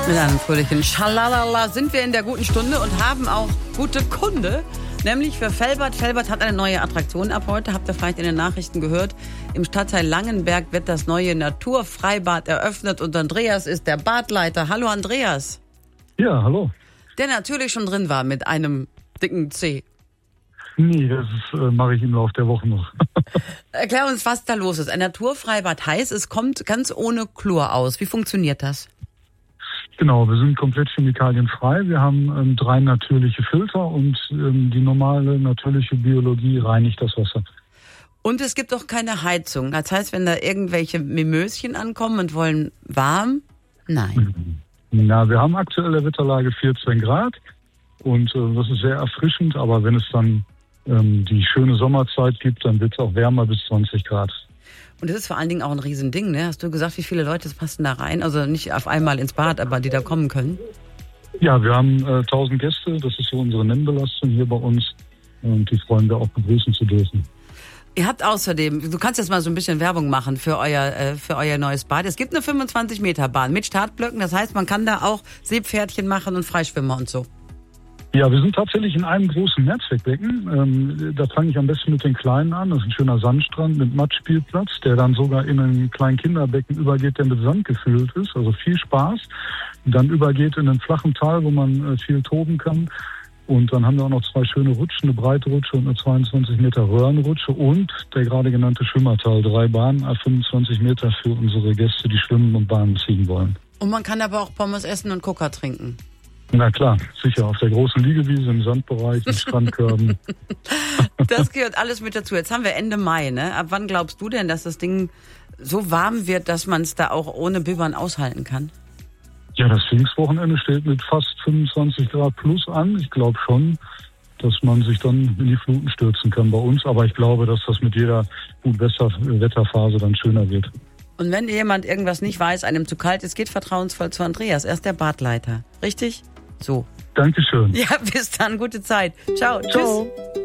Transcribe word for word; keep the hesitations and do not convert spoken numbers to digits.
Mit einem fröhlichen Schalalala sind wir in der guten Stunde und haben auch gute Kunde, nämlich für Velbert. Velbert hat eine neue Attraktion ab heute, habt ihr vielleicht in den Nachrichten gehört. Im Stadtteil Langenberg wird das neue Naturfreibad eröffnet und Andreas ist der Badleiter. Hallo Andreas. Ja, hallo. Der natürlich schon drin war mit einem dicken C. Nee, das äh, mache ich im Laufe der Woche noch. Erklär uns, was da los ist. Ein Naturfreibad heißt, es kommt ganz ohne Chlor aus. Wie funktioniert das? Genau, wir sind komplett chemikalienfrei. Wir haben ähm, drei natürliche Filter und ähm, die normale natürliche Biologie reinigt das Wasser. Und es gibt auch keine Heizung. Das heißt, wenn da irgendwelche Mimöschen ankommen und wollen warm? Nein. Na, wir haben aktuelle Wetterlage vierzehn Grad und äh, das ist sehr erfrischend. Aber wenn es dann ähm, die schöne Sommerzeit gibt, dann wird es auch wärmer bis zwanzig Grad. Und das ist vor allen Dingen auch ein Riesending, ne? Hast du gesagt, wie viele Leute passen da rein? Also nicht auf einmal ins Bad, aber die da kommen können? Ja, wir haben äh, tausend Gäste. Das ist so unsere Nennbelastung hier bei uns. Und die freuen wir auch, begrüßen zu dürfen. Ihr habt außerdem, du kannst jetzt mal so ein bisschen Werbung machen für euer, äh, für euer neues Bad. Es gibt eine fünfundzwanzig Meter Bahn mit Startblöcken. Das heißt, man kann da auch Seepferdchen machen und Freischwimmer und so. Ja, wir sind tatsächlich in einem großen Mehrzweckbecken. Ähm, da fange ich am besten mit den Kleinen an. Das ist ein schöner Sandstrand mit Matschspielplatz, der dann sogar in einen kleinen Kinderbecken übergeht, der mit Sand gefüllt ist. Also viel Spaß. Und dann übergeht in einen flachen Tal, wo man äh, viel toben kann. Und dann haben wir auch noch zwei schöne Rutschen, eine breite Rutsche und eine zweiundzwanzig Meter Röhrenrutsche und der gerade genannte Schwimmertal. Drei Bahnen, fünfundzwanzig Meter für unsere Gäste, die schwimmen und Bahnen ziehen wollen. Und man kann aber auch Pommes essen und Coca trinken. Na klar, sicher. Auf der großen Liegewiese, im Sandbereich, in Strandkörben. Das gehört alles mit dazu. Jetzt haben wir Ende Mai, ne? Ab wann glaubst du denn, dass das Ding so warm wird, dass man es da auch ohne Bibbern aushalten kann? Ja, das Pfingstwochenende steht mit fast fünfundzwanzig Grad plus an. Ich glaube schon, dass man sich dann in die Fluten stürzen kann bei uns. Aber ich glaube, dass das mit jeder guten Wetterphase dann schöner wird. Und wenn jemand irgendwas nicht weiß, einem zu kalt ist, geht vertrauensvoll zu Andreas. Er ist der Badleiter. Richtig? So. Dankeschön. Ja, bis dann. Gute Zeit. Ciao. Ciao. Tschüss.